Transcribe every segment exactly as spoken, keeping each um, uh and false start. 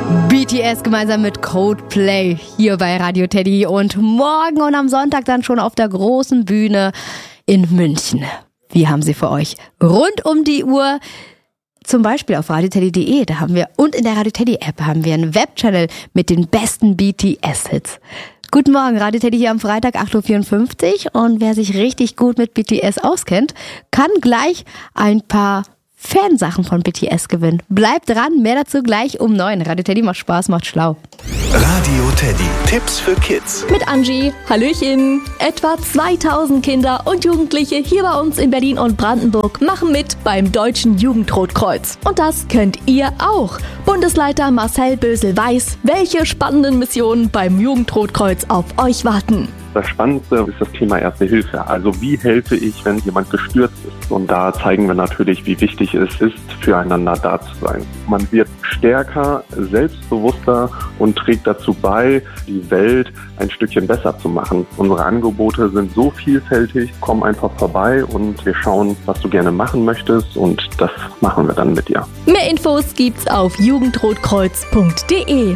B T S gemeinsam mit Coldplay hier bei Radio Teddy und morgen und am Sonntag dann schon auf der großen Bühne in München. Wir haben sie für euch rund um die Uhr, zum Beispiel auf radio teddy punkt de, da haben wir, und in der Radio Teddy App haben wir einen Webchannel mit den besten B T S-Hits. Guten Morgen, Radio Teddy hier am Freitag, acht Uhr vierundfünfzig, und wer sich richtig gut mit B T S auskennt, kann gleich ein paar Fansachen von B T S gewinnen. Bleibt dran, mehr dazu gleich um neun. Radio Teddy macht Spaß, macht schlau. Radio Teddy, Tipps für Kids. Mit Angie, Hallöchen. Etwa zweitausend Kinder und Jugendliche hier bei uns in Berlin und Brandenburg machen mit beim Deutschen Jugendrotkreuz. Und das könnt ihr auch. Bundesleiter Marcel Bösel weiß, welche spannenden Missionen beim Jugendrotkreuz auf euch warten. Das Spannendste ist das Thema Erste Hilfe. Also wie helfe ich, wenn jemand gestürzt ist? Und da zeigen wir natürlich, wie wichtig es ist, füreinander da zu sein. Man wird stärker, selbstbewusster und trägt dazu bei, die Welt ein Stückchen besser zu machen. Unsere Angebote sind so vielfältig, komm einfach vorbei und wir schauen, was du gerne machen möchtest, und das machen wir dann mit dir. Mehr Infos gibt's auf jugendrotkreuz punkt de.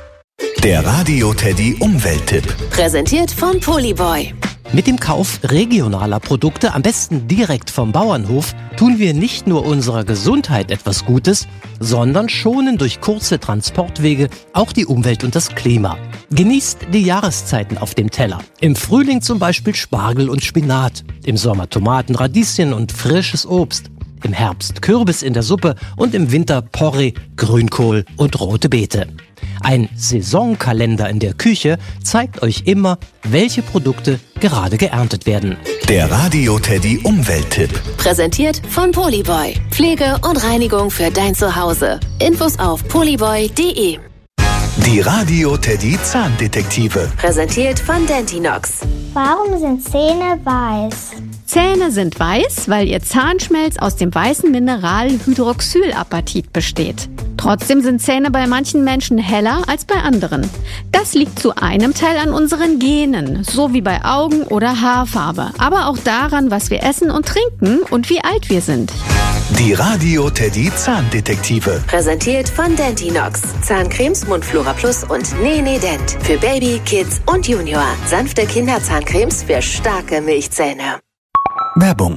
Der Radio Teddy Umwelttipp. Präsentiert von Polyboy. Mit dem Kauf regionaler Produkte, am besten direkt vom Bauernhof, tun wir nicht nur unserer Gesundheit etwas Gutes, sondern schonen durch kurze Transportwege auch die Umwelt und das Klima. Genießt die Jahreszeiten auf dem Teller. Im Frühling zum Beispiel Spargel und Spinat, im Sommer Tomaten, Radieschen und frisches Obst, im Herbst Kürbis in der Suppe und im Winter Porree, Grünkohl und rote Beete. Ein Saisonkalender in der Küche zeigt euch immer, welche Produkte gerade geerntet werden. Der Radio Teddy Umwelttipp. Präsentiert von Polyboy. Pflege und Reinigung für dein Zuhause. Infos auf polyboy punkt de. Die Radio Teddy Zahndetektive. Präsentiert von Dentinox. Warum sind Zähne weiß? Zähne sind weiß, weil ihr Zahnschmelz aus dem weißen Mineral Hydroxylapatit besteht. Trotzdem sind Zähne bei manchen Menschen heller als bei anderen. Das liegt zu einem Teil an unseren Genen, so wie bei Augen- oder Haarfarbe, aber auch daran, was wir essen und trinken und wie alt wir sind. Die Radio Teddy Zahndetektive. Präsentiert von Dentinox. Zahncremes Mundflora Plus und Nene Dent. Für Baby, Kids und Junior. Sanfte Kinderzahncremes für starke Milchzähne. Werbung.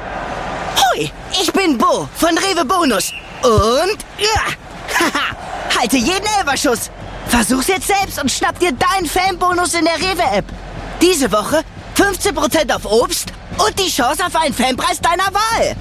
Hoi, ich bin Bo von Rewe Bonus. Und ja, haha, halte jeden Elberschuss. Versuch's jetzt selbst und schnapp dir deinen Fanbonus in der Rewe-App. Diese Woche fünfzehn Prozent auf Obst und die Chance auf einen Fanpreis deiner Wahl.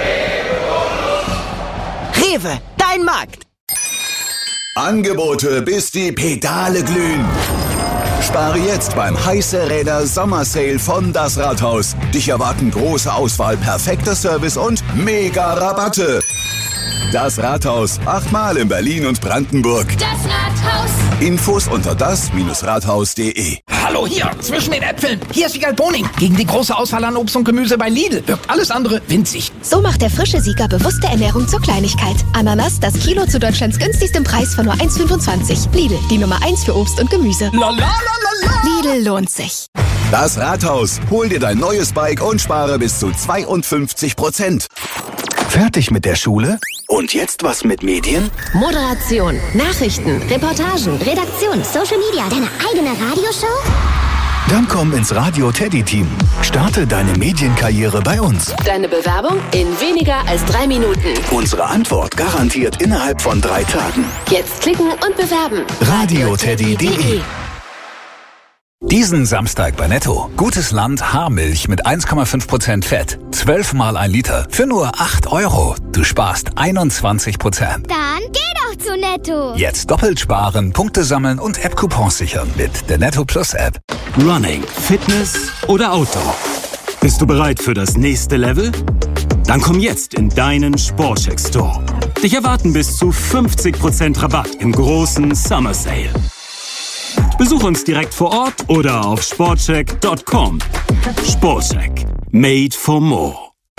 Rewe, dein Markt. Angebote, bis die Pedale glühen. Spare jetzt beim Heiße Räder Sommer Sale von Das Rathaus. Dich erwarten große Auswahl, perfekter Service und mega Rabatte. Das Rathaus, achtmal in Berlin und Brandenburg. Das Rathaus. Infos unter das Rathaus punkt de. Hallo hier, zwischen den Äpfeln. Hier ist Wiegald Boning. Gegen die große Auswahl an Obst und Gemüse bei Lidl wirkt alles andere winzig. So macht der frische Sieger bewusste Ernährung zur Kleinigkeit. Ananas, das Kilo zu Deutschlands günstigstem Preis von nur eins Komma fünfundzwanzig. Lidl, die Nummer eins für Obst und Gemüse. La, la, la, la, la. Lidl lohnt sich. Das Rathaus. Hol dir dein neues Bike und spare bis zu zweiundfünfzig Prozent. Fertig mit der Schule? Und jetzt was mit Medien? Moderation, Nachrichten, Reportagen, Redaktion, Social Media, deine eigene Radioshow? Dann komm ins Radio Teddy Team. Starte deine Medienkarriere bei uns. Deine Bewerbung in weniger als drei Minuten. Unsere Antwort garantiert innerhalb von drei Tagen. Jetzt klicken und bewerben. radio teddy punkt de. Diesen Samstag bei Netto. Gutes Land Haarmilch mit eins Komma fünf Prozent Fett. zwölf mal ein Liter. Für nur acht Euro. Du sparst einundzwanzig Prozent. Dann geh doch zu Netto. Jetzt doppelt sparen, Punkte sammeln und App-Coupons sichern mit der Netto Plus App. Running, Fitness oder Outdoor? Bist du bereit für das nächste Level? Dann komm jetzt in deinen Sportcheck Store. Dich erwarten bis zu fünfzig Prozent Rabatt im großen Summer Sale. Besuch uns direkt vor Ort oder auf sportcheck punkt com. Sportcheck. Made for more.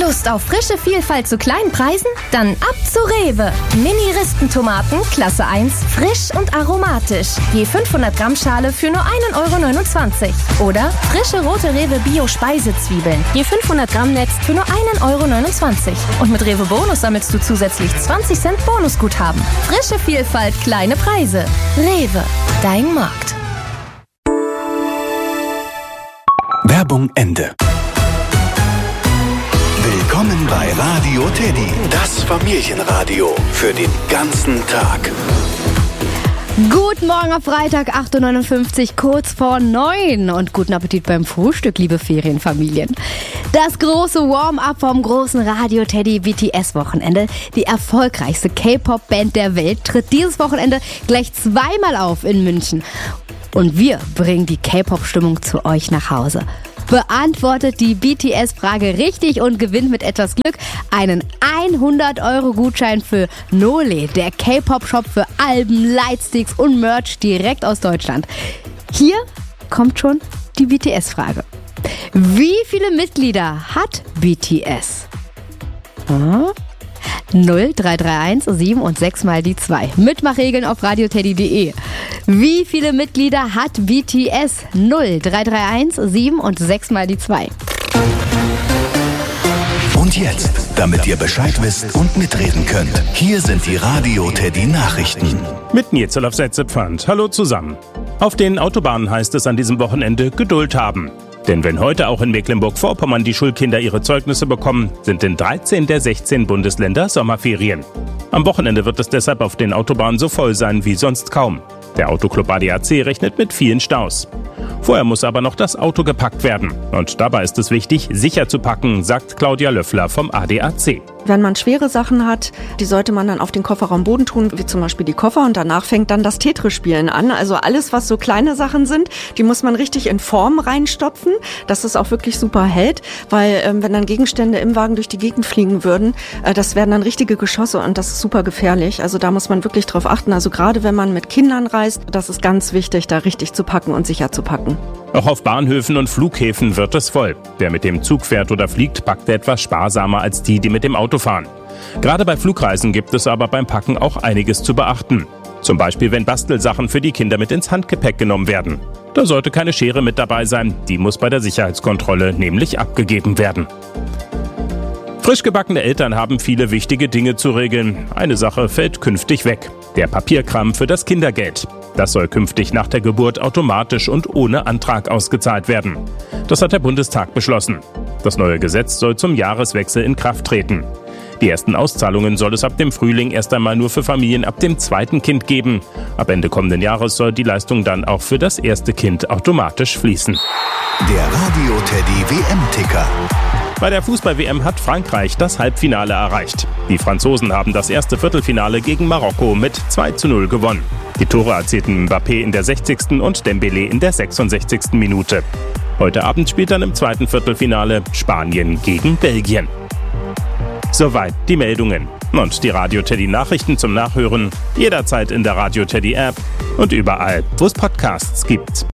Lust auf frische Vielfalt zu kleinen Preisen? Dann ab zu Rewe. Mini-Ristentomaten, Klasse eins, frisch und aromatisch. Je fünfhundert Gramm Schale für nur ein Euro neunundzwanzig. Oder frische rote Rewe Bio-Speisezwiebeln. Je fünfhundert Gramm Netz für nur ein Euro neunundzwanzig. Und mit Rewe Bonus sammelst du zusätzlich zwanzig Cent Bonusguthaben. Frische Vielfalt, kleine Preise. Rewe, dein Markt. Werbung Ende. Willkommen bei Radio Teddy, das Familienradio für den ganzen Tag. Guten Morgen auf Freitag, acht Uhr neunundfünfzig, kurz vor neun. Und guten Appetit beim Frühstück, liebe Ferienfamilien. Das große Warm-up vom großen Radio Teddy B T S-Wochenende. Die erfolgreichste K-Pop-Band der Welt tritt dieses Wochenende gleich zweimal auf in München. Und wir bringen die K-Pop-Stimmung zu euch nach Hause. Beantwortet die B T S-Frage richtig und gewinnt mit etwas Glück einen hundert Euro Gutschein für Nole, der K-Pop-Shop für Alben, Lightsticks und Merch direkt aus Deutschland. Hier kommt schon die B T S-Frage. Wie viele Mitglieder hat B T S? Hm? null drei drei eins sieben und sechs mal die zwei. Mitmachregeln auf radioteddy punkt de. Wie viele Mitglieder hat B T S? null drei drei eins sieben und sechs mal die zwei. Und jetzt, damit ihr Bescheid wisst und mitreden könnt, hier sind die Radio Teddy Nachrichten. Mit Nils auf Setzepfand. Hallo zusammen. Auf den Autobahnen heißt es an diesem Wochenende Geduld haben. Denn wenn heute auch in Mecklenburg-Vorpommern die Schulkinder ihre Zeugnisse bekommen, sind in dreizehn der sechzehn Bundesländer Sommerferien. Am Wochenende wird es deshalb auf den Autobahnen so voll sein wie sonst kaum. Der Autoclub A D A C rechnet mit vielen Staus. Vorher muss aber noch das Auto gepackt werden. Und dabei ist es wichtig, sicher zu packen, sagt Claudia Löffler vom A D A C. Wenn man schwere Sachen hat, die sollte man dann auf den Kofferraumboden tun, wie zum Beispiel die Koffer, und danach fängt dann das Tetris-Spielen an. Also alles, was so kleine Sachen sind, die muss man richtig in Form reinstopfen, dass es auch wirklich super hält, weil ähm, wenn dann Gegenstände im Wagen durch die Gegend fliegen würden, äh, das wären dann richtige Geschosse und das ist super gefährlich. Also da muss man wirklich drauf achten. Also gerade wenn man mit Kindern reist, das ist ganz wichtig, da richtig zu packen und sicher zu packen. Auch auf Bahnhöfen und Flughäfen wird es voll. Wer mit dem Zug fährt oder fliegt, packt etwas sparsamer als die, die mit dem Auto fahren. Gerade bei Flugreisen gibt es aber beim Packen auch einiges zu beachten. Zum Beispiel, wenn Bastelsachen für die Kinder mit ins Handgepäck genommen werden. Da sollte keine Schere mit dabei sein, die muss bei der Sicherheitskontrolle nämlich abgegeben werden. Frisch gebackene Eltern haben viele wichtige Dinge zu regeln. Eine Sache fällt künftig weg: der Papierkram für das Kindergeld. Das soll künftig nach der Geburt automatisch und ohne Antrag ausgezahlt werden. Das hat der Bundestag beschlossen. Das neue Gesetz soll zum Jahreswechsel in Kraft treten. Die ersten Auszahlungen soll es ab dem Frühling erst einmal nur für Familien ab dem zweiten Kind geben. Ab Ende kommenden Jahres soll die Leistung dann auch für das erste Kind automatisch fließen. Der Radio Teddy W M-Ticker. Bei der Fußball-W M hat Frankreich das Halbfinale erreicht. Die Franzosen haben das erste Viertelfinale gegen Marokko mit zwei zu null gewonnen. Die Tore erzielten Mbappé in der sechzigsten und Dembélé in der sechsundsechzigsten Minute. Heute Abend spielt dann im zweiten Viertelfinale Spanien gegen Belgien. Soweit die Meldungen. Und die Radio Teddy Nachrichten zum Nachhören jederzeit in der Radio Teddy App und überall, wo es Podcasts gibt.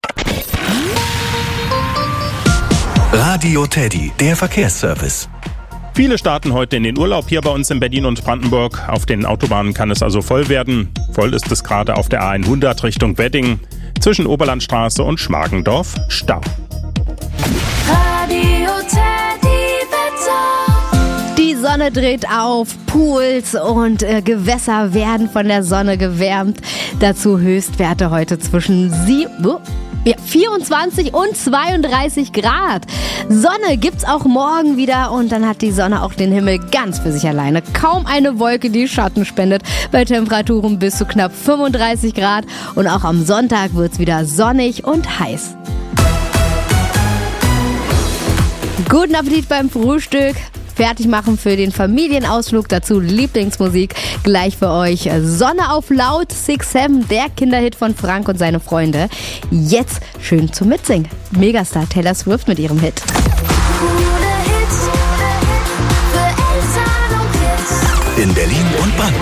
Radio Teddy, der Verkehrsservice. Viele starten heute in den Urlaub hier bei uns in Berlin und Brandenburg. Auf den Autobahnen kann es also voll werden. Voll ist es gerade auf der A hundert Richtung Wedding. Zwischen Oberlandstraße und Schmargendorf Stau. Radio Teddy Wetter. Die Sonne dreht auf, Pools und äh, Gewässer werden von der Sonne gewärmt. Dazu Höchstwerte heute zwischen sieben... Oh. Ja, vierundzwanzig und zweiunddreißig Grad. Sonne gibt's auch morgen wieder und dann hat die Sonne auch den Himmel ganz für sich alleine. Kaum eine Wolke, die Schatten spendet. Bei Temperaturen bis zu knapp fünfunddreißig Grad und auch am Sonntag wird's wieder sonnig und heiß. Guten Appetit beim Frühstück. Fertig machen für den Familienausflug, dazu Lieblingsmusik. Gleich für euch Sonne auf laut, six seven, der Kinderhit von Frank und seine Freunde. Jetzt schön zum Mitsingen. Megastar Taylor Swift mit ihrem Hit. In Berlin und Brandenburg.